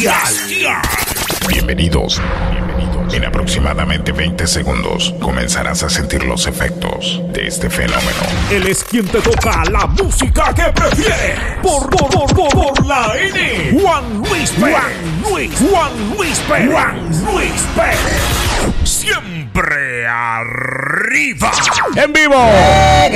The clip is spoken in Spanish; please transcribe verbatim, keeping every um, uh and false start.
bestial. Bienvenidos, bienvenidos. En aproximadamente veinte segundos comenzarás a sentir los efectos de este fenómeno. Él es quien te toca la música que prefiere. Por, por, por, por, por la N. Juan Luis Pérez. Juan Luis, Juan Luis Pérez. Juan Luis Pérez. Siempre arriba. En vivo.